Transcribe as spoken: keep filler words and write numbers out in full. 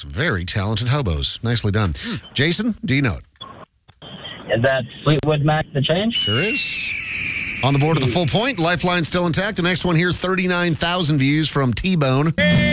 Very talented hobos. Nicely done. Jason, do you know it? Is that Fleetwood Mac the Change? Sure is. On the board of the full point. Lifeline still intact. The next one here, thirty-nine thousand views from T-Bone.